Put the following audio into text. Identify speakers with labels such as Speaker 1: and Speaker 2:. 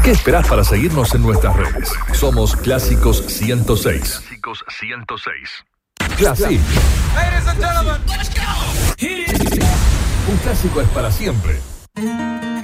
Speaker 1: ¿Qué esperás para seguirnos en nuestras redes? Somos Clásicos 106. Clásico.
Speaker 2: Ladies and gentlemen, let's go.
Speaker 1: Un clásico es para siempre.